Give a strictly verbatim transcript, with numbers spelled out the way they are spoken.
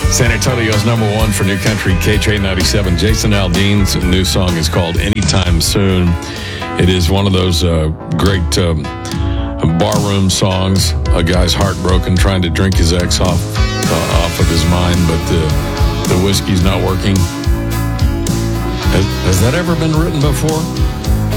San Antonio's number one for New Country, K J ninety-seven. Jason Aldean's new song is called Anytime Soon. It is one of those uh, great um, barroom songs. A guy's heartbroken, trying to drink his ex off uh, off of his mind, but the, the whiskey's not working. Has, has that ever been written before?